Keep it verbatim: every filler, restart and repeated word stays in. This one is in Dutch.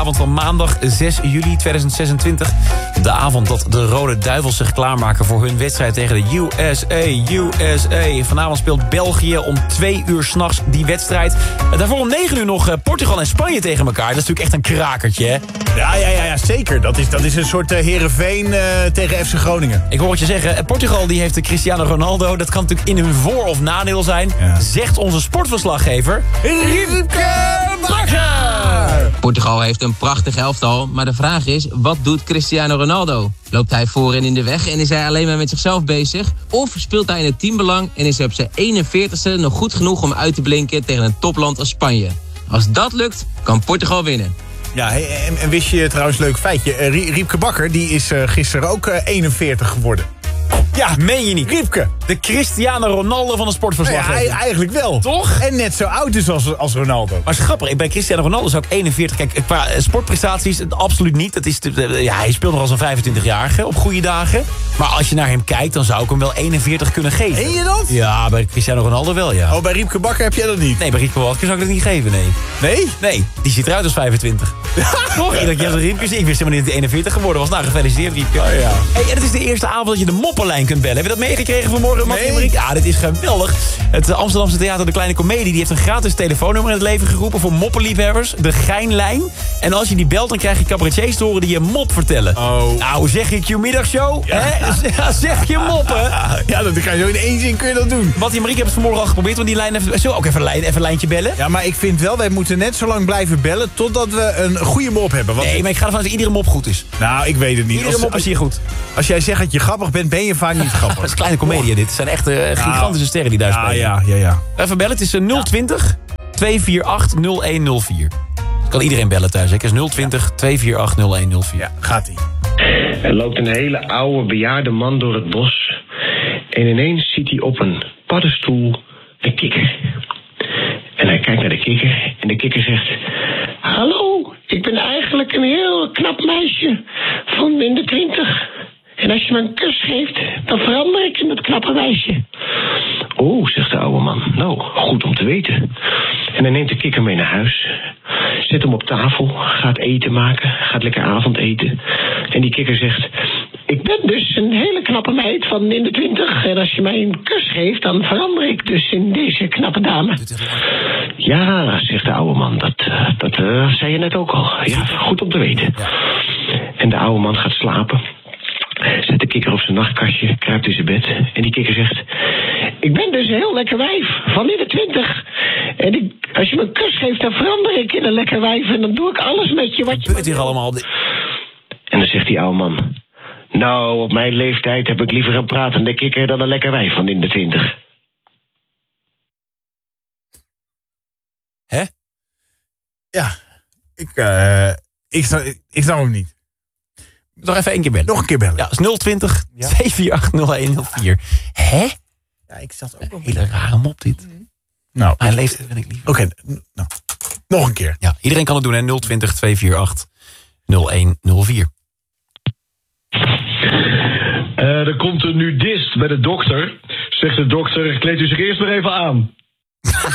avond van maandag zes juli tweeduizend zesentwintig. De avond dat de Rode Duivels zich klaarmaken voor hun wedstrijd tegen de U S A. U S A. Vanavond speelt België om twee uur 's nachts die wedstrijd. Daarvoor om negen uur nog Portugal en Spanje tegen elkaar. Dat is natuurlijk echt een krakertje, hè? Ja, ja, ja, ja zeker. Dat is, dat is een soort uh, Heerenveen uh, tegen F C Groningen. Ik hoor het je zeggen. Portugal die heeft de Cristiano Ronaldo. Dat kan natuurlijk in hun voor- of nadeel zijn. Ja. Zegt onze sportverslaggever Riepke Bakker. Portugal heeft een prachtig elftal, maar de vraag is, wat doet Cristiano Ronaldo? Loopt hij voorin in de weg en is hij alleen maar met zichzelf bezig? Of speelt hij in het teambelang en is hij op zijn eenenveertigste nog goed genoeg om uit te blinken tegen een topland als Spanje? Als dat lukt, kan Portugal winnen. Ja, en, en wist je trouwens, leuk feitje, uh, Riepke Bakker die is uh, gisteren ook uh, eenenveertig geworden. Ja, meen je niet? Riepke. De Cristiano Ronaldo van de sportverslaggever. Ja, eigenlijk wel. Toch? En net zo oud is als, als Ronaldo. Maar is grappig, bij Cristiano Ronaldo is ook eenenveertig. Kijk, qua sportprestaties, absoluut niet. Dat is, ja, hij speelt nog als een vijfentwintigjarige op goede dagen. Maar als je naar hem kijkt, dan zou ik hem wel eenenveertig kunnen geven. Meen je dat? Ja, bij Cristiano Ronaldo wel, ja. Oh, bij Riepke Bakker heb jij dat niet? Nee, bij Riepke Bakker zou ik dat niet geven, nee. Nee? Nee, die ziet eruit als vijfentwintig. Toch? Iedere keer als Riepke, ik wist helemaal niet dat hij eenenveertig geworden was. Nou, gefeliciteerd, Riepke. Oh, ja. Hey, en het is de eerste avond dat je de moppenlijn kunt bellen. Heb je dat meegekregen vanmorgen, Mattie en Nee. Marieke? Ja, dit is geweldig. Het Amsterdamse Theater De Kleine Comedie die heeft een gratis telefoonnummer in het leven geroepen voor moppenliefhebbers. De Geinlijn. En als je die belt, dan krijg je cabaretiers te horen die je mop vertellen. Oh. Nou, zeg ik je middagshow? Ja. Hè? Ja, zeg je moppen? Ja, dat kan je zo in één zin kun je dat doen. Mattie en Marieke hebben het vanmorgen al geprobeerd, want die lijn heeft... Zullen we ook even een, lijn, even een lijntje bellen? Ja, maar ik vind wel, wij moeten net zo lang blijven bellen totdat we een goede mop hebben. Want... Nee, maar ik ga ervan uit dat iedere mop goed is. Nou, ik weet het niet. Iedere Als, mop is als, hier goed. als jij zegt dat je grappig bent, ben je vaak niet grappig. Dat is kleine comedie dit. Het zijn echt uh, gigantische sterren die daar Ja, spelen. ja, ja, ja. Even bellen, het is nul twintig, twee vier acht, nul een nul vier. Kan iedereen bellen thuis, hè? Het is nul twintig, twee vier acht, nul een nul vier. Ja, gaat-ie. Er loopt een hele oude bejaarde man door het bos. En ineens ziet hij op een paddenstoel een kikker. En hij kijkt naar de kikker en de kikker zegt... Hallo, ik ben eigenlijk een heel knap meisje van in de twintig. En als je me een kus geeft, dan verander ik in dat knappe meisje. Oh, zegt de oude man. Nou, goed om te weten. En hij neemt de kikker mee naar huis. Zet hem op tafel, gaat eten maken, gaat lekker avondeten. En die kikker zegt... Ik ben dus een hele knappe meid van in de twintig. En als je mij een kus geeft, dan verander ik dus in deze knappe dame. Ja, zegt de oude man, dat, uh, dat uh, zei je net ook al. Ja, goed om te weten. En de oude man gaat slapen. Zet de kikker op zijn nachtkastje, kruipt in zijn bed. En die kikker zegt... Ik ben dus een heel lekker wijf van in de twintig. En ik, als je me een kus geeft, dan verander ik in een lekker wijf. En dan doe ik alles met je wat je... Wat gebeurt hier allemaal? En dan zegt die oude man... Nou, op mijn leeftijd heb ik liever een pratende kikker dan een lekker wijf van in de twintig. Hè? Ja, ik, uh, ik, snap, ik, ik snap hem niet. Nog even één keer bellen. Nog een keer bellen. Ja, dat is nul twintig, twee vier acht, nul een nul vier. Hè? Ja, ik zat ook Een hele rare mop dit. Nou, Mijn leeftijd ben ik liever. oké, okay, nou, nog een keer. Ja, iedereen kan het doen, hè? nul twintig, twee vier acht, nul een nul vier. Uh, er komt een nudist bij de dokter. Zegt de dokter, kleed u zich eerst maar even aan.